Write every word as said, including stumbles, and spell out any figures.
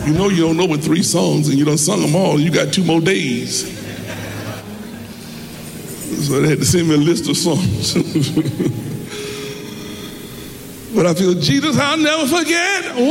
You know you don't know but three songs and you done sung them all. You got two more days. So they had to send me a list of songs. But I feel, Jesus, I'll never forget.